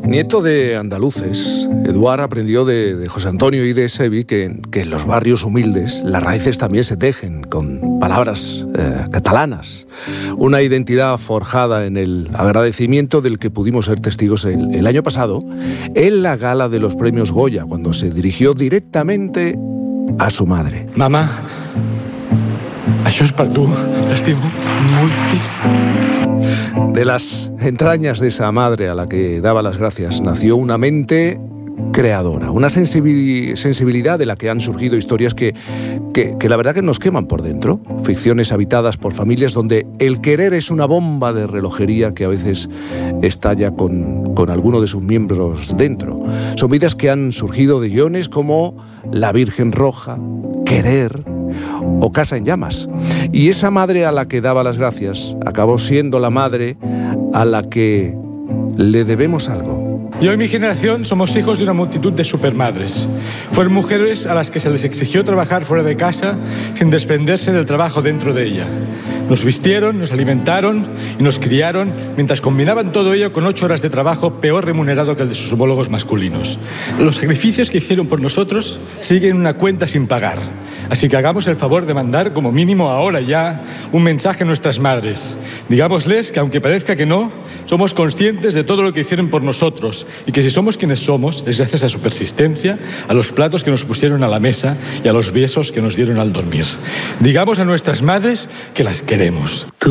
Nieto de andaluces, Eduard aprendió de José Antonio y de Sevi que en los barrios humildes las raíces también se tejen con palabras catalanas. Una identidad forjada en el agradecimiento del que pudimos ser testigos el año pasado en la gala de los premios Goya, cuando se dirigió directamente a su madre. Mamá, això és per tu, t'estimo moltíssim. De las entrañas de esa madre a la que daba las gracias nació una mente creadora, una sensibilidad de la que han surgido historias que la verdad que nos queman por dentro. Ficciones habitadas por familias donde el querer es una bomba de relojería que a veces estalla con alguno de sus miembros dentro. Son vidas que han surgido de guiones como La Virgen Roja, Querer o Casa en Llamas. Y esa madre a la que daba las gracias acabó siendo la madre a la que le debemos algo. Yo y mi generación somos hijos de una multitud de supermadres. Fueron mujeres a las que se les exigió trabajar fuera de casa sin desprenderse del trabajo dentro de ella. Nos vistieron, nos alimentaron y nos criaron mientras combinaban todo ello con 8 horas de trabajo peor remunerado que el de sus homólogos masculinos. Los sacrificios que hicieron por nosotros siguen una cuenta sin pagar. Así que hagamos el favor de mandar, como mínimo ahora ya, un mensaje a nuestras madres. Digámosles que, aunque parezca que no, somos conscientes de todo lo que hicieron por nosotros y que si somos quienes somos es gracias a su persistencia, a los platos que nos pusieron a la mesa y a los besos que nos dieron al dormir. Digamos a nuestras madres que las queremos.